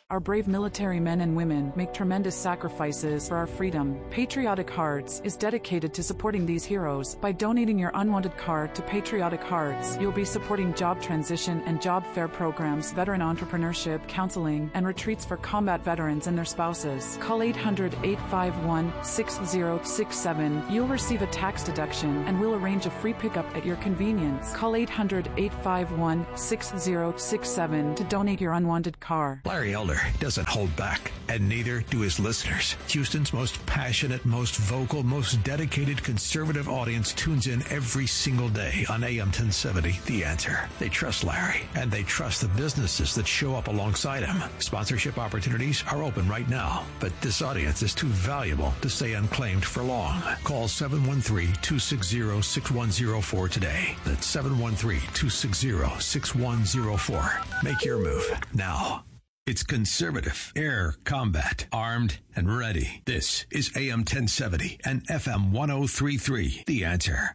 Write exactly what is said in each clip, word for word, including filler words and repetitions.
Our brave military men and women make tremendous sacrifices for our freedom. Patriotic Hearts is dedicated to supporting these heroes. By donating your unwanted card to Patriotic Hearts, you'll be supporting job transition and job fair programs, veteran entrepreneurship, counseling, and retreats for combat veterans and their spouses. Call eight hundred, eight five one, six zero six seven. You'll receive a tax deduction and we'll arrange a free pickup at your convenience. Call eight hundred, eight five one, six zero six seven to donate your unwanted car. Larry Elder doesn't hold back, and neither do his listeners. Houston's most passionate, most vocal, most dedicated conservative audience tunes in every single day on A M ten seventy, The Answer. They trust Larry, and they trust the businesses that show up alongside him. Sponsorship opportunities are open right now, but this audience is too valuable to stay unclaimed for long. Call seven one three, two six zero, six one zero four today. That's seven one three, two six zero, six one zero four. Make your move now. It's conservative, air combat, armed and ready. This is A M ten seventy and F M one oh three point three. The Answer.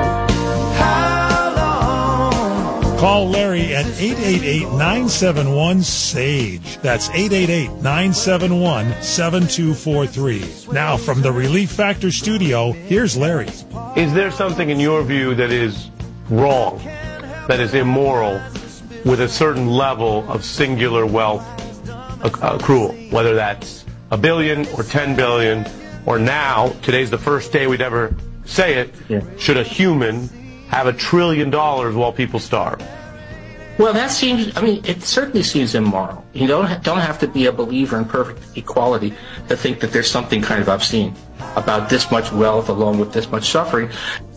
Call Larry at eight eight eight, nine seven one, S A G E. That's eight eight eight, nine seven one, seven two four three. Now from the Relief Factor studio, here's Larry. Is there something in your view that is wrong, that is immoral, with a certain level of singular wealth accrual, whether that's a billion or ten billion, or now, today's the first day we'd ever say it, yeah. Should a human have a trillion dollars while people starve? Well, that seems, I mean, it certainly seems immoral. You don't, don't have to be a believer in perfect equality to think that there's something kind of obscene about this much wealth along with this much suffering.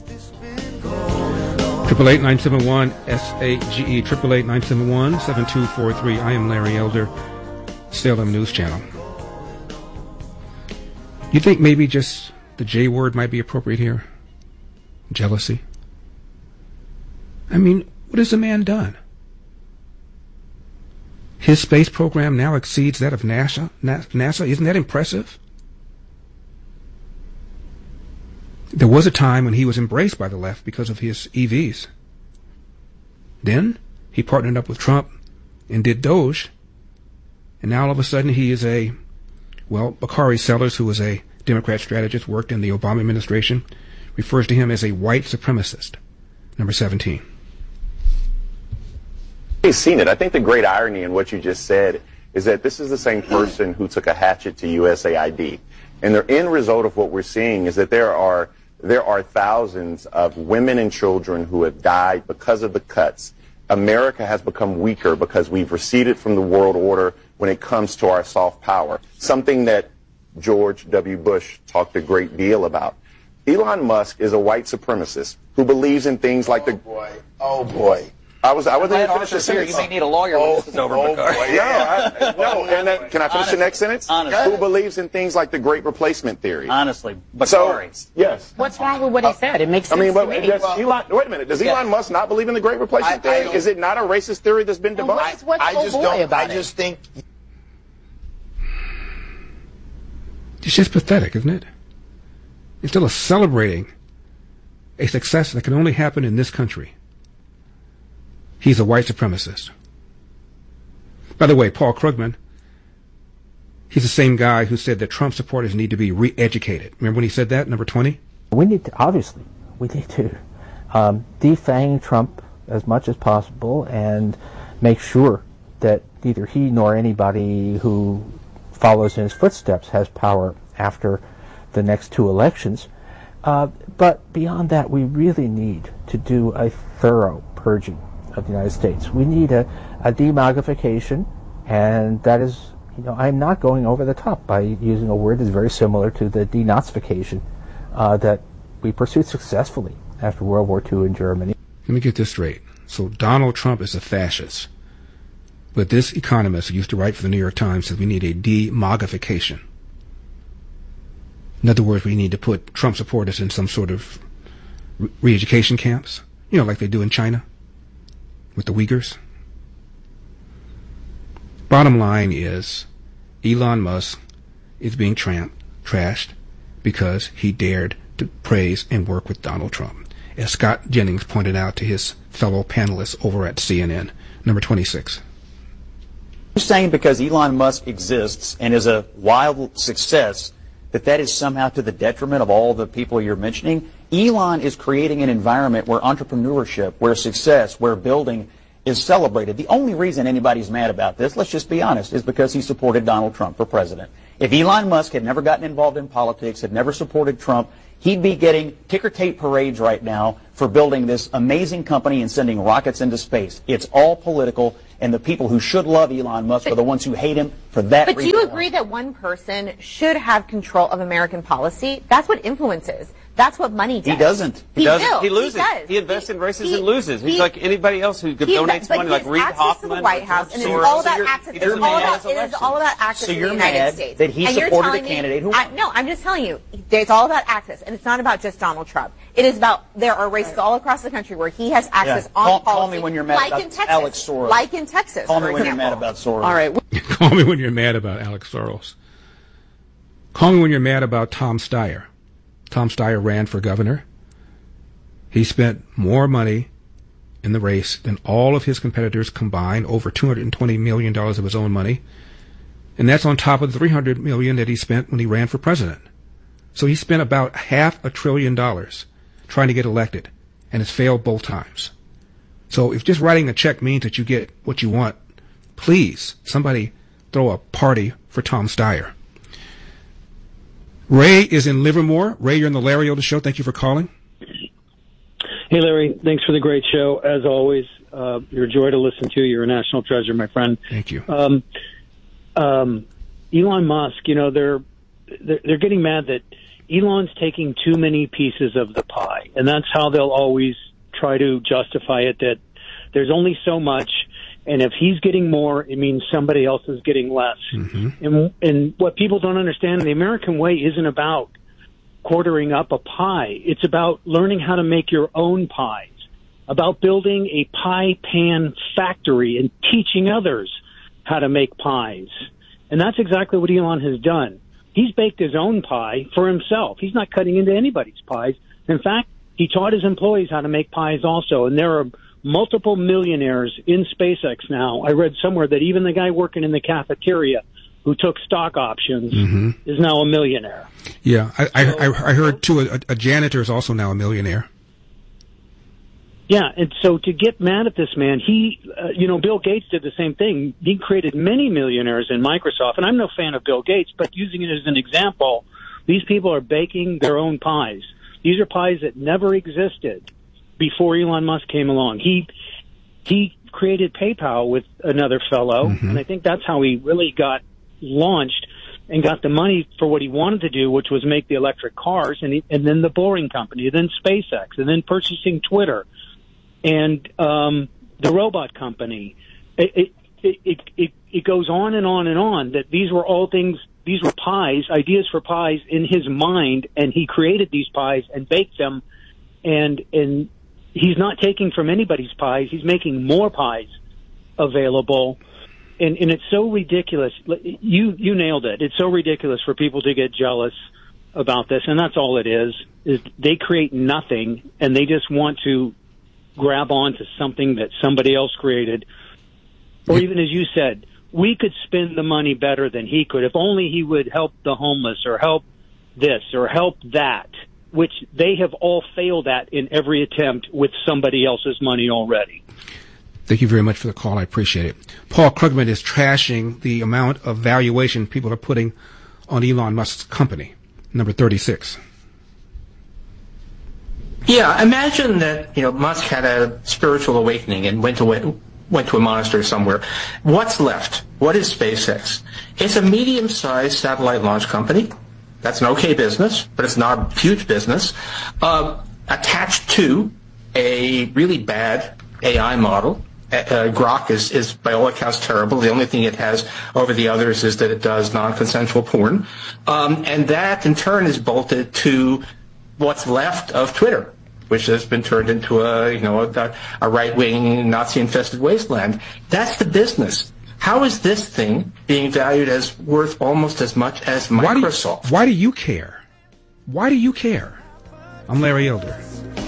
Triple eight nine seven one S A G E. Triple eight nine seven one seven two four three. I am Larry Elder, Salem News Channel. You think maybe just the J word might be appropriate here? Jealousy. I mean, what has the man done? His space program now exceeds that of NASA. NASA, isn't that impressive? There was a time when he was embraced by the left because of his E Vs. Then he partnered up with Trump and did Doge. And now all of a sudden he is a, well, Bakari Sellers, who was a Democrat strategist, worked in the Obama administration, refers to him as a white supremacist. Number seventeen. He's seen it. I think the great irony in what you just said is that this is the same person who took a hatchet to U S A I D. And the end result of what we're seeing is that there are There are thousands of women and children who have died because of the cuts. America has become weaker because we've receded from the world order when it comes to our soft power, something that George W. Bush talked a great deal about. Elon Musk is a white supremacist who believes in things like the... Oh, boy. Oh, boy. I was I wasn't going to finish the sentence. You may need a lawyer when oh, this is over. Oh, boy. Yeah, I, no, and then, can I finish honestly, the next sentence? Honestly. Who believes in things like the Great Replacement Theory? Honestly, Bakari. So, yes. What's wrong with what he said? It makes sense I mean, but to me. Does Well, Elon, wait a minute. Does Elon yeah. Musk not believe in the Great Replacement I, Theory? I is it not a racist theory that's been debunked? Well, what's, what's I, I just don't. About I just it? think it's just pathetic, isn't it? Instead of celebrating a success that can only happen in this country, he's a white supremacist. By the way, Paul Krugman, he's the same guy who said that Trump supporters need to be re-educated. Remember when he said that, number twenty? We need to, obviously, we need to um, defang Trump as much as possible and make sure that neither he nor anybody who follows in his footsteps has power after the next two elections. Uh, but beyond that, we really need to do a thorough purging of the United States. We need a, a demogification, and that is, you know, I'm not going over the top by using a word that's very similar to the denazification uh, that we pursued successfully after World War Two in Germany. Let me get this straight. So Donald Trump is a fascist, but this economist who used to write for the New York Times says we need a demogification. In other words, we need to put Trump supporters in some sort of re-education camps, you know, like they do in China with the Uyghurs. Bottom line is, Elon Musk is being tramp, trashed because he dared to praise and work with Donald Trump, as Scott Jennings pointed out to his fellow panelists over at C N N. Number twenty-six. You're saying because Elon Musk exists and is a wild success that that is somehow to the detriment of all the people you're mentioning? Elon is creating an environment where entrepreneurship, where success, where building is celebrated. The only reason anybody's mad about this, let's just be honest, is because he supported Donald Trump for president. If Elon Musk had never gotten involved in politics, had never supported Trump, he'd be getting ticker tape parades right now for building this amazing company and sending rockets into space. It's all political, and the people who should love Elon Musk but, are the ones who hate him for that but reason. But do you agree that one person should have control of American policy? That's what influence is. That's what money does. He doesn't. He, he doesn't. Will. He loses. He, does. he invests he, in races he, and loses. He's he, like anybody else who donates money, like Reid Hoffman. To the White House, and it's Soros. all about So access. It's you're all mad. about, it is all about access so in you're the United mad States. that he and supported a me, candidate who I, no, I'm just telling you, it's all about access, and it's not about just Donald Trump. It is about, there are races all across the country where he has access yeah. on call, policy. Call me when you're mad like about in Texas, Alex Soros. Like in Texas, Call me for when example. you're mad about Soros. All right. Call me when you're mad about Alex Soros. Call me when you're mad about Tom Steyer. Tom Steyer ran for governor. He spent more money in the race than all of his competitors combined, over two hundred twenty million dollars of his own money. And that's on top of the three hundred million dollars that he spent when he ran for president. So he spent about half a trillion dollars trying to get elected, and has failed both times. So if just writing a check means that you get what you want, please, somebody throw a party for Tom Steyer. Ray is in Livermore. Ray, you're on the Larry Elder Show. Thank you for calling. Hey, Larry. Thanks for the great show. As always, uh, you're a joy to listen to. You're a national treasure, my friend. Thank you. Um, um, Elon Musk, you know, they're, they're they're getting mad that Elon's taking too many pieces of the pie, and that's how they'll always try to justify it, that there's only so much, and if he's getting more, it means somebody else is getting less. Mm-hmm. And and what people don't understand, the American way isn't about quartering up a pie. It's about learning how to make your own pies, about building a pie pan factory and teaching others how to make pies. And that's exactly what Elon has done. He's baked his own pie for himself. He's not cutting into anybody's pies. In fact, he taught his employees how to make pies also. And there are multiple millionaires in SpaceX now. I read somewhere that even the guy working in the cafeteria who took stock options mm-hmm. is now a millionaire. Yeah, I, I, I, I heard, too, a, a janitor is also now a millionaire. Yeah, and so to get mad at this man, he, uh, you know, Bill Gates did the same thing. He created many millionaires in Microsoft, and I'm no fan of Bill Gates, but using it as an example, these people are baking their own pies. These are pies that never existed before Elon Musk came along. He he created PayPal with another fellow, mm-hmm. and I think that's how he really got launched and got the money for what he wanted to do, which was make the electric cars, and, he, and then the Boring Company, then SpaceX, and then purchasing Twitter, and um, the robot company. It, it, it, it, it goes on and on and on, that these were all things, these were pies, ideas for pies in his mind, and he created these pies and baked them, and and he's not taking from anybody's pies. He's making more pies available. And, and it's so ridiculous. You you nailed it. It's so ridiculous for people to get jealous about this, and that's all it is. Is they create nothing, and they just want to grab onto something that somebody else created. Or even as you said, we could spend the money better than he could. If only he would help the homeless, or help this, or help that, which they have all failed at in every attempt with somebody else's money already. Thank you very much for the call. I appreciate it. Paul Krugman is trashing the amount of valuation people are putting on Elon Musk's company. Number thirty-six. Yeah, imagine that, you know, Musk had a spiritual awakening and went to went to a monastery somewhere. What's left? What is SpaceX? It's a medium-sized satellite launch company. That's an okay business, but it's not a huge business. Uh, attached to a really bad A I model. Uh, Grok is, is, by all accounts, terrible. The only thing it has over the others is that it does non-consensual porn. Um, and that, in turn, is bolted to what's left of Twitter, which has been turned into a, you know, a, a right-wing, Nazi-infested wasteland. That's the business. How is this thing being valued as worth almost as much as Microsoft? Why do you, why do you care? Why do you care? I'm Larry Elder.